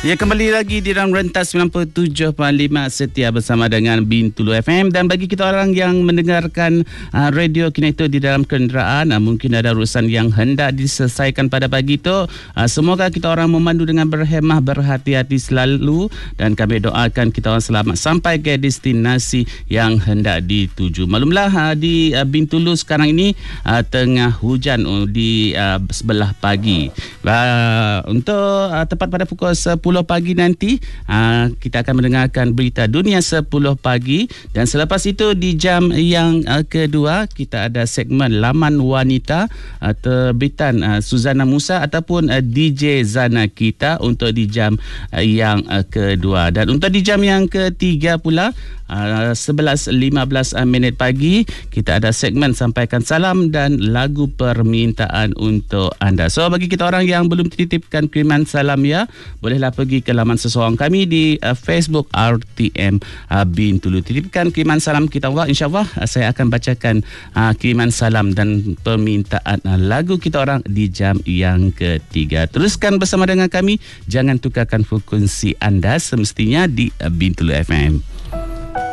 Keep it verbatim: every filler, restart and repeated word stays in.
Ya, kembali lagi di dalam rentas sembilan puluh tujuh perpuluhan lima setia bersama dengan Bintulu F M. Dan bagi kita orang yang mendengarkan uh, radio Kinector di dalam kenderaan, uh, mungkin ada urusan yang hendak diselesaikan pada pagi itu, uh, semoga kita orang memandu dengan berhemah, berhati-hati selalu, dan kami doakan kita orang selamat sampai ke destinasi yang hendak dituju. Maklumlah uh, di uh, Bintulu sekarang ini uh, tengah hujan uh, di uh, sebelah pagi. Uh, untuk uh, tepat pada pukul sepuluh pagi nanti aa, kita akan mendengarkan berita dunia sepuluh pagi, dan selepas itu di jam yang aa, kedua kita ada segmen Laman Wanita aa, terbitan aa, Suzana Musa ataupun aa, D J Zana kita untuk di jam aa, yang aa, kedua. Dan untuk di jam yang ketiga pula Uh, sebelas lima belas uh, minit pagi kita ada segmen Sampaikan Salam dan lagu permintaan untuk anda. So bagi kita orang yang belum titipkan kiriman salam, ya, bolehlah pergi ke laman seseorang kami di uh, Facebook R T M uh, Bintulu. Titipkan kiriman salam kita orang, insyaAllah uh, saya akan bacakan uh, kiriman salam dan permintaan uh, lagu kita orang di jam yang ketiga. Teruskan bersama dengan kami, jangan tukarkan frekuensi anda semestinya di uh, Bintulu F M.